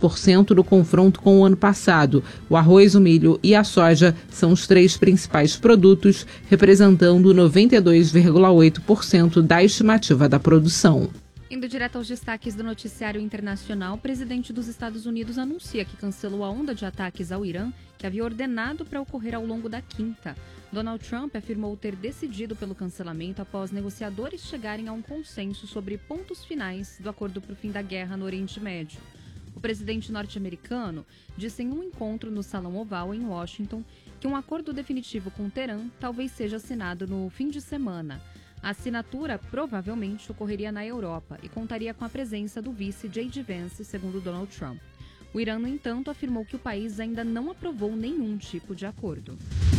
2% no confronto com o ano passado. O arroz, o milho e a soja são os 3 principais produtos, representando 92,8% da estimativa da produção. Indo direto aos destaques do noticiário internacional, o presidente dos Estados Unidos anuncia que cancelou a onda de ataques ao Irã que havia ordenado para ocorrer ao longo da quinta. Donald Trump afirmou ter decidido pelo cancelamento após negociadores chegarem a um consenso sobre pontos finais do acordo para o fim da guerra no Oriente Médio. O presidente norte-americano disse em um encontro no Salão Oval em Washington que um acordo definitivo com Teherã talvez seja assinado no fim de semana. A assinatura provavelmente ocorreria na Europa e contaria com a presença do vice J.D. Vance, segundo Donald Trump. O Irã, no entanto, afirmou que o país ainda não aprovou nenhum tipo de acordo.